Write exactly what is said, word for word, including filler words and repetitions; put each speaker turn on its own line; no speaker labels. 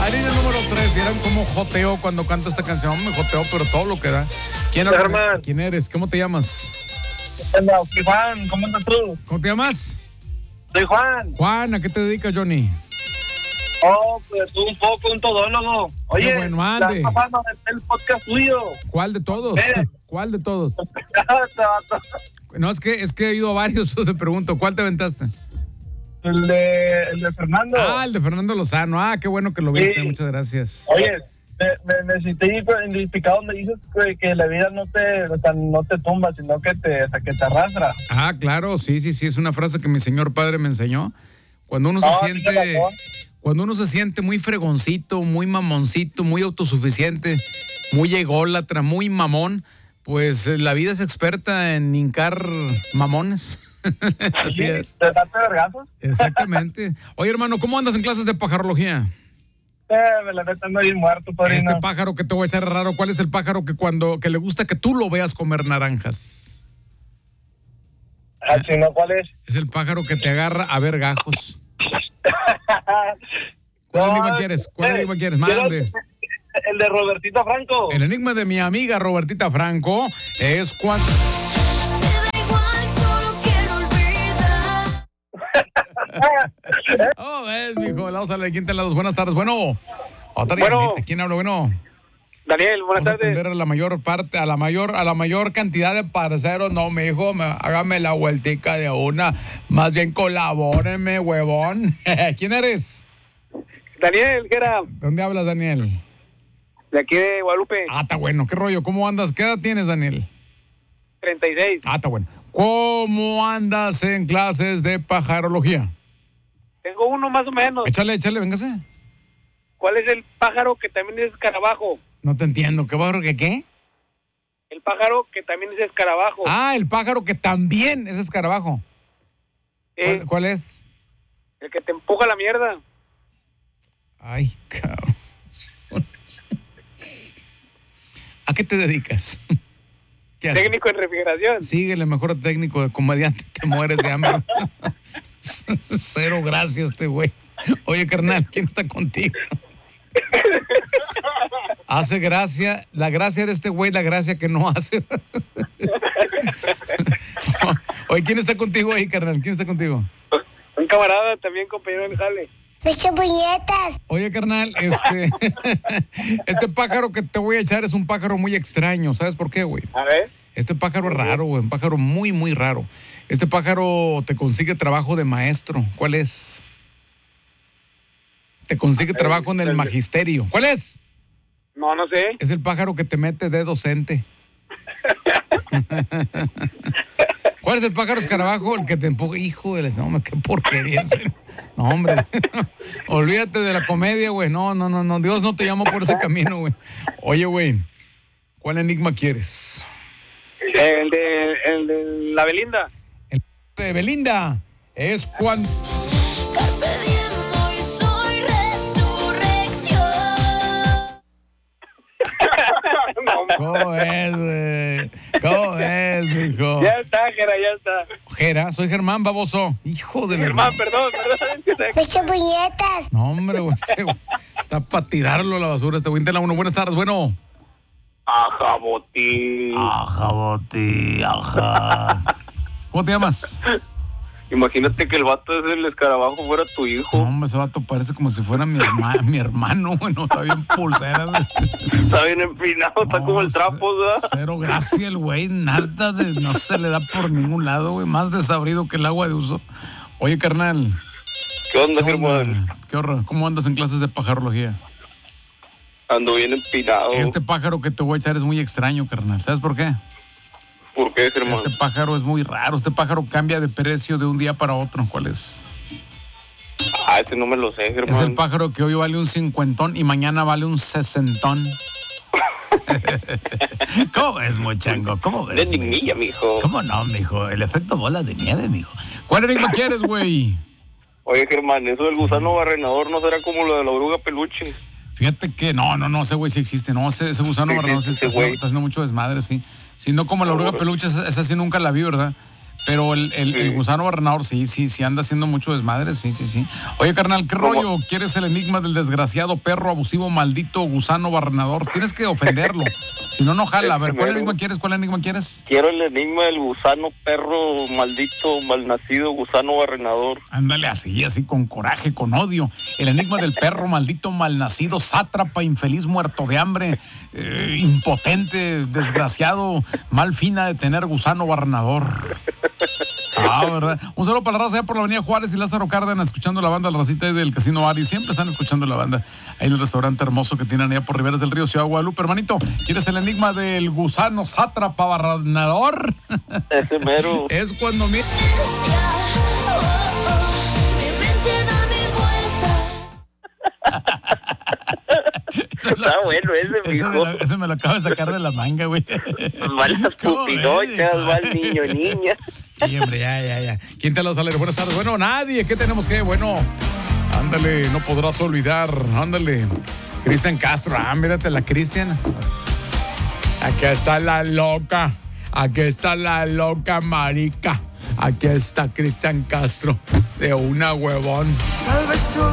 La línea número tres, vieron cómo joteo cuando canto esta canción. Me joteo, pero todo lo que da. ¿Quién,
Germán.
¿Quién eres? ¿Cómo te llamas?
Hola, soy Juan, ¿cómo andas tú?
¿Cómo te llamas?
Soy Juan.
Juan, ¿a qué te dedicas, Johnny?
Oh, pues un poco, un todólogo. Oye,
Qué bueno, ande.
papá, no, el podcast tuyo.
¿Cuál de todos?
Ven.
¿Cuál de todos? No, es que, es que he ido a varios, te pregunto, ¿cuál te aventaste?
El de, el de Fernando.
Ah, el de Fernando Lozano. Ah, qué bueno que lo viste,
Sí.
muchas gracias.
Oye, me, me, necesité identificar donde dices que, que la vida no te, o sea, no te tumba, sino que te, o sea, que te arrastra.
Ah, claro, sí, sí, sí, es una frase que mi señor padre me enseñó. Cuando uno se
No,
siente,
tienes razón.
cuando uno se siente muy fregoncito, muy mamoncito, muy autosuficiente, muy ególatra, muy mamón, pues eh, la vida es experta en hincar mamones. Así
¿Sí?
es.
¿Te daste vergazos?
Exactamente. Oye, hermano, ¿cómo andas en clases de pajarología?
Eh, me la neta ando bien muerto, padrino.
Este pájaro que te voy a echar raro, ¿cuál es el pájaro que cuando que le gusta que tú lo veas comer naranjas?
Ah, chino, ¿cuál es?
Es el pájaro que te agarra a ver gajos. ¿Cuál
No,
enigma quieres? ¿Cuál
eh,
enigma quieres?
quiero-
Mande.
El de Robertito Franco.
El enigma de mi amiga Robertita Franco es cuando... Oh, ves, mijo, vamos a la quinta en las dos. Buenas tardes. Bueno, otra
Bueno.
llamadita. ¿Quién habla? Bueno,
Daniel, buenas
vamos a
tardes.
atender a la mayor parte, a la mayor, a la mayor cantidad de parceros. No, mijo, me, hágame la vueltica de una. Más bien colabórenme, huevón. ¿Quién eres?
Daniel, ¿qué era?
¿De dónde hablas, Daniel?
De aquí de Guadalupe,
Ah, está bueno. ¿Qué rollo? ¿Cómo andas? ¿Qué edad tienes, Daniel?
treinta y seis.
Ah, está bueno. ¿Cómo andas en clases de pajarología?
Tengo uno más o menos.
Échale, échale, véngase.
¿Cuál es el pájaro que también es escarabajo?
No te entiendo. ¿Qué pájaro que qué?
El pájaro que también es escarabajo.
Ah, el pájaro que también es escarabajo.
Sí,
¿Cuál, cuál es?
el que te empuja la mierda.
Ay, cabrón. ¿A qué te dedicas? ¿Qué haces?
Técnico en refrigeración.
Síguele, mejor técnico de comediante, te mueres de hambre. Cero gracias este güey. Oye, carnal, ¿quién está contigo? Hace gracia, la gracia de este güey, la gracia que no hace. Oye, ¿quién está contigo ahí, carnal? ¿Quién está contigo?
Un camarada también, compañero de jale.
Muchas puñetas.
Oye, carnal, este, este pájaro que te voy a echar es un pájaro muy extraño. ¿Sabes por qué, güey?
A ver.
Este pájaro es raro, güey, un pájaro muy, muy raro. Este pájaro te consigue trabajo de maestro. ¿Cuál es? Te consigue trabajo en el magisterio. ¿Cuál es?
No, no sé.
Es el pájaro que te mete de docente. ¿Cuál es el pájaro escarabajo? El que te empuja. Hijo de la... No, qué porquería. No, hombre. Olvídate de la comedia, güey. No, no, no, no. Dios no te llamó por ese camino, güey. Oye, güey, ¿cuál enigma quieres?
El de, el de la Belinda.
El de Belinda es cuando...
Carpe diem, hoy soy resurrección.
¿Cómo es, güey? ¿Cómo es, mijo?
Ya está, Jera, ya está.
Jera, soy Germán Baboso. Hijo de la...
Germán, perdón, perdón.
Muchas puñetas.
No, hombre, güey, este güey está para tirarlo a la basura este güey. Intela uno. Buenas tardes, bueno.
Ajá, Boti.
Ajá, Boti, ajá. ¿Cómo te llamas?
Imagínate que el vato es el escarabajo fuera tu hijo.
No, hombre, ese vato parece como si fuera mi, herma, mi hermano, güey. No, está bien pulsera, güey.
Está bien empinado, está
No,
como el trapo, ¿verdad?
Cero gracia el güey, nada de, no se le da por ningún lado, güey. Más desabrido que el agua de uso. Oye, carnal.
¿Qué onda,
¿Qué onda?
Germán?
¿Qué horror? ¿Cómo andas en clases de pajarología?
Ando bien empinado.
Este pájaro que te voy a echar es muy extraño, carnal. ¿Sabes por qué?
¿Por qué, Germán?
Este pájaro es muy raro. Este pájaro cambia de precio de un día para otro. ¿Cuál es?
Ah, este no me lo sé, Germán.
Es el pájaro que hoy vale un cincuentón y mañana vale un sesentón. ¿Cómo ves, mochango? ¿Cómo ves?
De niñilla, mijo.
¿Cómo no, mijo? El efecto bola de nieve, mijo. ¿Cuál enigma quieres, güey?
Oye, Germán, eso del gusano barrenador no será como lo de la oruga peluche.
Fíjate que no, no, no, ese güey sí existe. No, ese, ese gusano
Sí
barrenador sí
existe,
está,
güey.
está haciendo mucho desmadre, sí. Si no como la oruga peluche, esa, esa sí nunca la vi, ¿verdad? Pero el, el,
Sí.
el gusano barrenador sí, sí, sí anda haciendo mucho desmadre, sí, sí, sí. Oye, carnal, ¿qué
¿Cómo?
rollo? ¿Quieres el enigma del desgraciado perro abusivo, maldito gusano barrenador? Tienes que ofenderlo. Si no, no jala. A ver, ¿cuál
Primero.
enigma quieres? ¿Cuál enigma quieres?
Quiero el enigma del gusano perro maldito, malnacido, gusano barrenador.
Ándale así, así con coraje, con odio. El enigma del perro maldito, malnacido, sátrapa, infeliz, muerto de hambre, eh, impotente, desgraciado, mal fina de tener gusano barrenador. Ah, ¿verdad? Un saludo para la raza allá por la avenida Juárez y Lázaro Cárdenas, escuchando la banda, la racita ahí del Casino Ari. Siempre están escuchando la banda ahí en el restaurante hermoso que tienen allá por Riberas del Río, Ciudad de Guadalupe. Hermanito, ¿quieres el enigma del gusano sátrapa barrenador?
Ese mero.
Es cuando mi...
Oh, oh, mi mente da mil vueltas.
Está bueno ese,
Ese me,
mijo.
lo, ese me lo acabo de sacar de la manga, güey.
Malas
¿Cómo
pupinochas,
ves?
va el niño, niña.
Sí, hombre, ya, ya, ya. ¿Quién te lo sale? Buenas tardes. Bueno, nadie. ¿Qué tenemos que? Bueno, ándale, no podrás olvidar. Ándale. Cristian Castro. Ah, mírate la Cristian. Aquí está la loca. Aquí está la loca marica. Aquí está Cristian Castro. De una huevón.
Tal vez tú